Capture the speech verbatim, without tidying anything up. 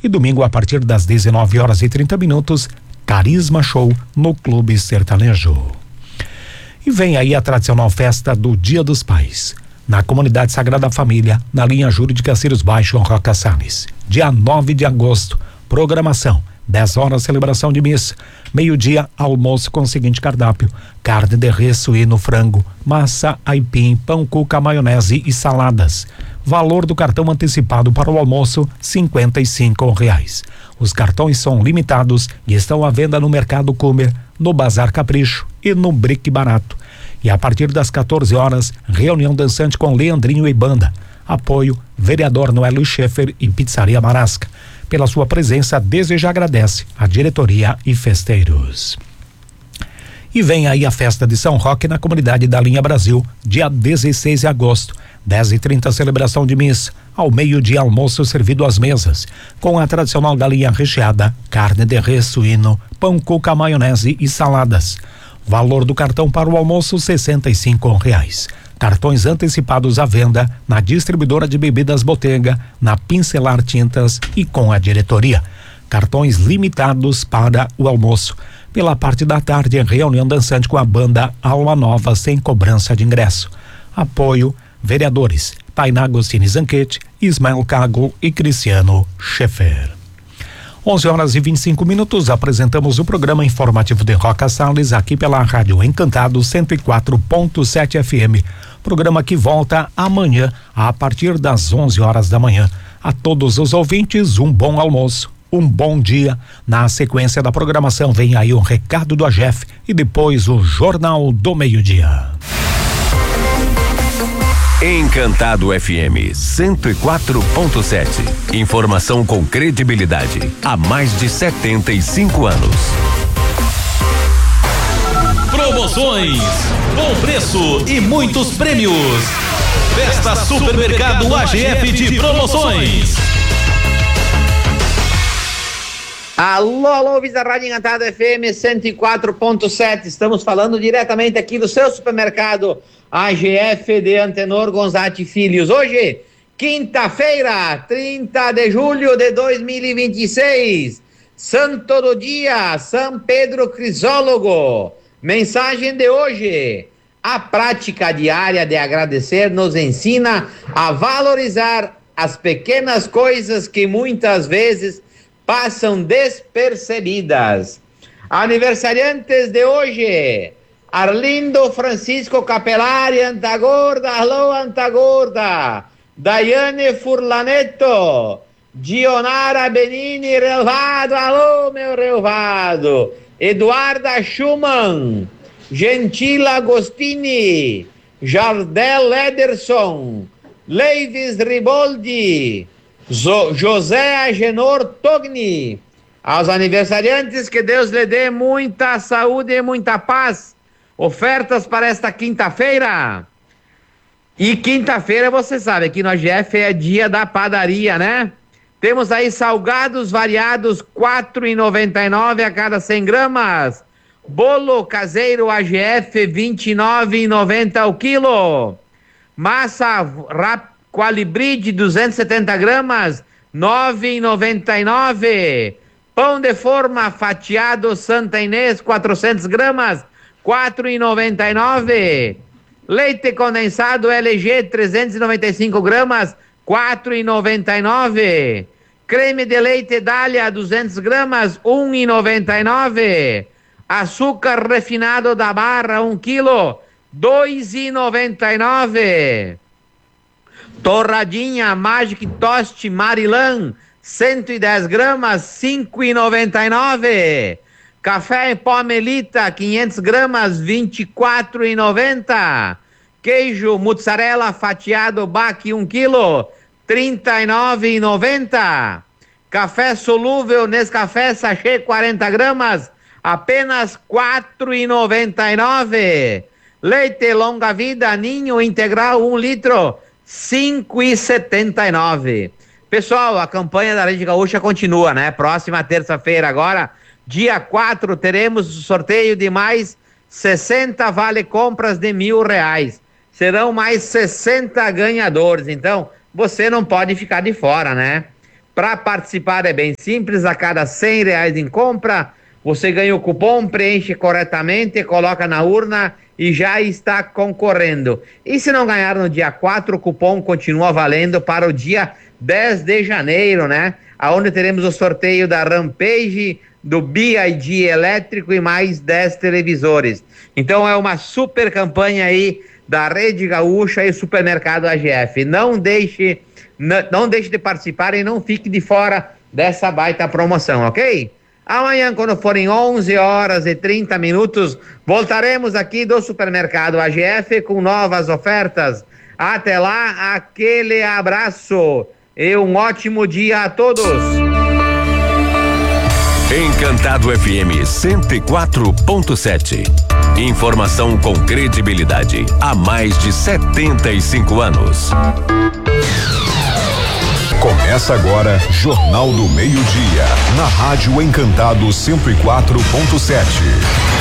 E domingo, a partir das dezenove horas e trinta minutos, Carisma Show no Clube Sertanejo. E vem aí a tradicional festa do Dia dos Pais, na comunidade Sagrada Família, na linha jurídica Círios Baixo, Roca Salles. Dia nove de agosto, programação: dez horas, celebração de missa. Meio-dia, almoço com o seguinte cardápio: carne de res, suíno, frango, massa, aipim, pão, cuca, maionese e saladas. Valor do cartão antecipado para o almoço, cinquenta e cinco reais. Os cartões são limitados e estão à venda no Mercado Comer, no Bazar Capricho e no Brick Barato. E a partir das quatorze horas, reunião dançante com Leandrinho e banda. Apoio: vereador Noélio Schaeffer e Pizzaria Marasca. Pela sua presença, deseja agradece a diretoria e festeiros. E vem aí a festa de São Roque na comunidade da Linha Brasil, dia dezesseis de agosto, dez e trinta, celebração de missa. Ao meio-dia, almoço servido às mesas, com a tradicional galinha recheada, carne de res, suíno, pão, cuca, maionese e saladas. Valor do cartão para o almoço, sessenta e cinco reais. Cartões antecipados à venda na distribuidora de bebidas Botega, na Pincelar Tintas e com a diretoria. Cartões limitados para o almoço. Pela parte da tarde, reunião dançante com a banda Alma Nova, sem cobrança de ingresso. Apoio: vereadores Tainá Agostini Zanquete, Ismael Cago e Cristiano Schaeffer. onze horas e vinte e cinco minutos, apresentamos o programa informativo de Roca Salles, aqui pela Rádio Encantado cento e quatro ponto sete F M. Programa que volta amanhã, a partir das onze horas da manhã. A todos os ouvintes, um bom almoço, um bom dia. Na sequência da programação, vem aí o recado do A G E F e depois o Jornal do Meio-Dia. Encantado F M cento e quatro ponto sete. Informação com credibilidade há mais de setenta e cinco anos. Promoções, bom preço e muitos prêmios. Festa Supermercado A G F de promoções. Alô, alô, ouvintes da Rádio Encantado F M cento e quatro ponto sete. Estamos falando diretamente aqui do seu supermercado A G F de Antenor Gonzatti Filhos. Hoje, quinta-feira, trinta de julho de dois mil e vinte e seis. Santo do dia, São Pedro Crisólogo. Mensagem de hoje: a prática diária de agradecer nos ensina a valorizar as pequenas coisas que muitas vezes passam despercebidas. Aniversariantes de hoje: Arlindo Francisco Capelari, Antagorda, alô Antagorda. Daiane Furlaneto, Dionara Benini Relvado, alô meu Relvado. Eduarda Schumann, Gentila Agostini, Jardel Ederson, Leivis Riboldi, Zo, José Agenor Togni. Aos aniversariantes, que Deus lhe dê muita saúde e muita paz. Ofertas para esta quinta-feira. E quinta-feira, você sabe que no A G F é dia da padaria, né? Temos aí salgados variados, quatro reais e noventa e nove centavos a cada cem gramas. Bolo caseiro A G F, vinte e nove reais e noventa centavos o quilo. Massa rap Qualibri de duzentos e setenta gramas, nove reais e noventa e nove centavos. Pão de forma fatiado Santa Inês, quatrocentas gramas, quatro reais e noventa e nove centavos. Leite condensado L G, trezentos e noventa e cinco gramas, quatro reais e noventa e nove centavos. Creme de leite Dália, duzentas gramas, um real e noventa e nove centavos. Açúcar refinado da Barra, um quilo, dois reais e noventa e nove centavos. Torradinha Magic Toast Marilã, cento e dez gramas, cinco reais e noventa e nove centavos. Café em pó Melita, quinhentas gramas, vinte e quatro reais e noventa centavos. Queijo mussarela fatiado Baque, um quilo, trinta e nove reais e noventa centavos. Café solúvel Nescafé sachê, quarenta gramas, apenas quatro reais e noventa e nove centavos. Leite longa vida Ninho integral, um litro, cinco reais e setenta e nove centavos. Pessoal, a campanha da Rede Gaúcha continua, né? Próxima terça-feira agora, dia quatro, teremos o sorteio de mais sessenta vale compras de mil reais. Serão mais sessenta ganhadores, então você não pode ficar de fora, né? Para participar é bem simples, a cada cem reais em compra, você ganha o cupom, preenche corretamente, coloca na urna e já está concorrendo. E se não ganhar no dia quatro, o cupom continua valendo para o dia dez de janeiro, né? Aonde teremos o sorteio da Rampage, do B I D elétrico e mais dez televisores. Então é uma super campanha aí da Rede Gaúcha e Supermercado A G F. Não deixe, não, não deixe de participar e não fique de fora dessa baita promoção, ok? Amanhã, quando forem onze horas e trinta minutos, voltaremos aqui do Supermercado A G F com novas ofertas. Até lá, aquele abraço e um ótimo dia a todos. Encantado F M cento e quatro ponto sete. Informação com credibilidade há mais de setenta e cinco anos. Começa agora Jornal do Meio-Dia, na Rádio Encantado cento e quatro ponto sete.